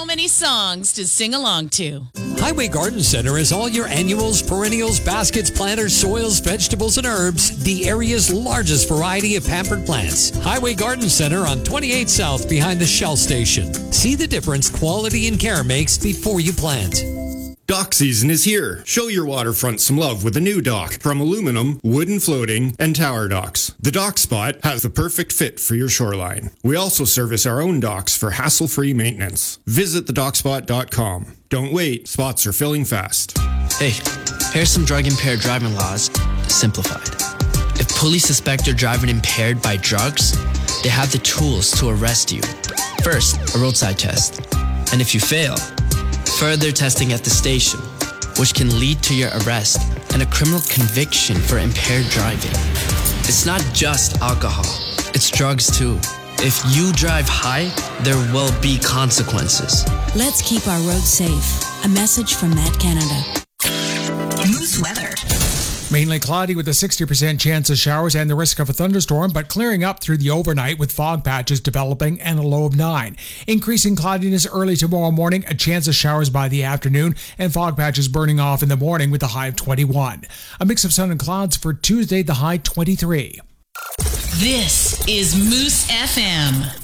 many songs to sing along to. Highway Garden Center is all your annuals, perennials, baskets, planters, soils, vegetables, and herbs. The area's largest variety of pampered plants. Highway Garden Center on 28 South behind the Shell Station. See the difference quality and care makes before you plant. Dock season is here. Show your waterfront some love with a new dock from aluminum, wooden floating, and tower docks. The Dock Spot has the perfect fit for your shoreline. We also service our own docks for hassle-free maintenance. Visit thedockspot.com. Don't wait, spots are filling fast. Hey, here's some drug-impaired driving laws, simplified. If police suspect you're driving impaired by drugs, they have the tools to arrest you. First, a roadside test. And if you fail, further testing at the station, which can lead to your arrest and a criminal conviction for impaired driving. It's not just alcohol, it's drugs too. If you drive high, there will be consequences. Let's keep our roads safe. A message from Matt Canada. Moose weather. Mainly cloudy with a 60% chance of showers and the risk of a thunderstorm, but clearing up through the overnight with fog patches developing and a low of 9. Increasing cloudiness early tomorrow morning, a chance of showers by the afternoon, and fog patches burning off in the morning with a high of 21. A mix of sun and clouds for Tuesday, the high 23. This is Moose FM.